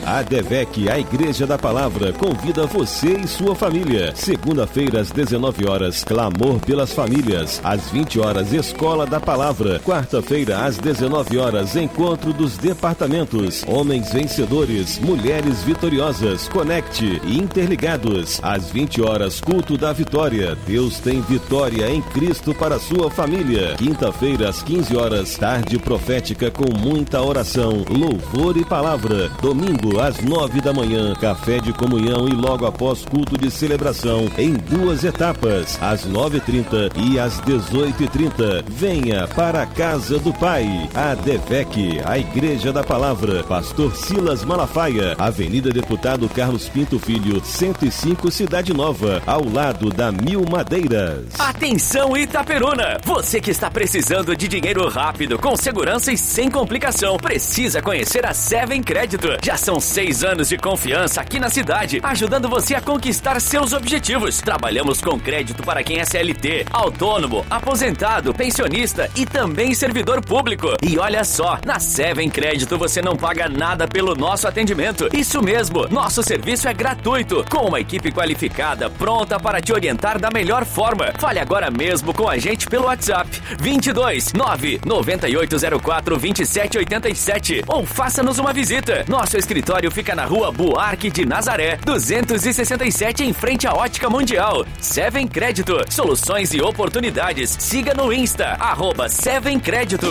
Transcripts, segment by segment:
A DEVEC, a Igreja da Palavra, convida você e sua família. Segunda-feira, às 19 horas, Clamor pelas Famílias. Às 20 horas, Escola da Palavra. Quarta-feira, às 19 horas, Encontro dos Departamentos. Homens Vencedores, Mulheres Vitoriosas, Conecte e Interligados. Às 20 horas, Culto da Vitória. Deus tem vitória em Cristo para a sua família. Quinta-feira, às 15 horas, Tarde Profética com muita oração, louvor e palavra. Domingo, às 9 da manhã, Café de Comunhão e logo após culto de celebração em 2 etapas, às 9h30 e às 18h30. Venha para a Casa do Pai. A DEVEC, a Igreja da Palavra. Pastor Silas Malafaia, Avenida Deputado Carlos Pinto Filho, 105, Cidade Nova, ao lado da Mil Madeiras. Atenção, Itaperuna! Você que está precisando de dinheiro rápido, com segurança e sem complicação, precisa conhecer a Seven Crédito. Já são 6 anos de confiança aqui na cidade, ajudando você a conquistar seus objetivos. Trabalhamos com crédito para quem é CLT, autônomo, aposentado, pensionista e também servidor público. E olha só, na Seven Crédito você não paga nada pelo nosso atendimento. Isso mesmo, nosso serviço é gratuito, com uma equipe qualificada, pronta para te orientar da melhor forma. Fale agora mesmo com a gente pelo WhatsApp 22 99804 2787 ou faça-nos uma visita. Nosso escritório fica na Rua Buarque de Nazaré, 267, em frente à Ótica Mundial. Seven Crédito, soluções e oportunidades. Siga no Insta, @Seven Crédito.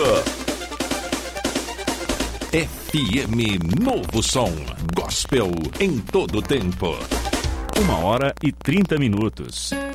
FM Novo Som, gospel em todo tempo. 1h30.